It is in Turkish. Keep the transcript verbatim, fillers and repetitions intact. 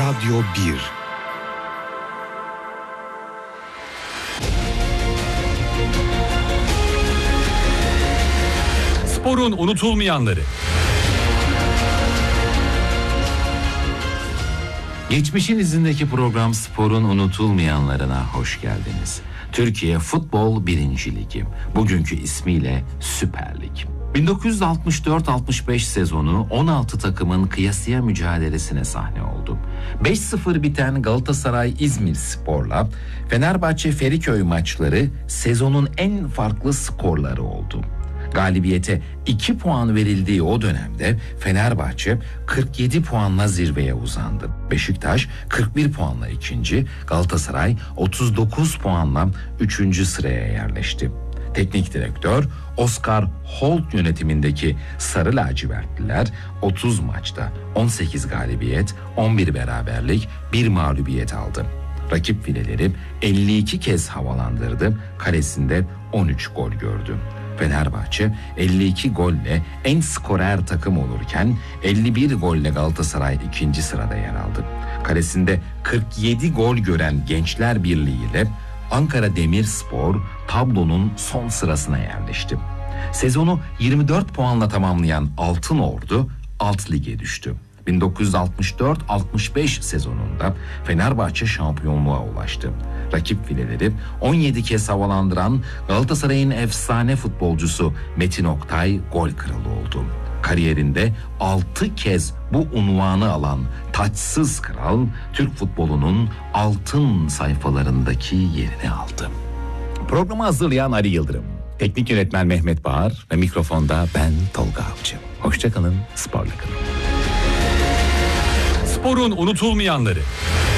Radyo bir. Sporun unutulmayanları. Geçmişin izindeki program Sporun unutulmayanlarına hoş geldiniz. Türkiye Futbol birinci Ligi, bugünkü ismiyle Süper Lig. bin dokuz yüz altmış dört altmış beş sezonu on altı takımın kıyasıya mücadelesine sahne oldu. beş sıfır biten Galatasaray İzmirspor'la Fenerbahçe Feriköy maçları sezonun en farklı skorları oldu. Galibiyete iki puan verildiği o dönemde Fenerbahçe kırk yedi puanla zirveye uzandı. Beşiktaş kırk bir puanla ikinci, Galatasaray otuz dokuz puanla üçüncü sıraya yerleşti. Teknik direktör Oskar Holt yönetimindeki Sarı Lacivertliler otuz maçta on sekiz galibiyet, on bir beraberlik, bir mağlubiyet aldı. Rakip fileleri elli iki kez havalandırdı, kalesinde on üç gol gördü. Fenerbahçe elli iki golle en skorer takım olurken elli bir golle Galatasaray ikinci sırada yer aldı. Kalesinde kırk yedi gol gören Gençler Birliği ile Ankara Demirspor tablonun son sırasına yerleşti. Sezonu yirmi dört puanla tamamlayan Altınordu alt lige düştü. bin dokuz yüz altmış dört altmış beş sezonunda Fenerbahçe şampiyonluğa ulaştı. Rakip fileleri on yedi kez havalandıran Galatasaray'ın efsane futbolcusu Metin Oktay gol kralı oldu. Kariyerinde altı kez bu unvanı alan taçsız kral, Türk futbolunun altın sayfalarındaki yerini aldı. Programı hazırlayan Ali Yıldırım, teknik yönetmen Mehmet Bağır ve mikrofonda ben Tolga Avcı. Hoşçakalın, sporla kalın. Sporun unutulmayanları.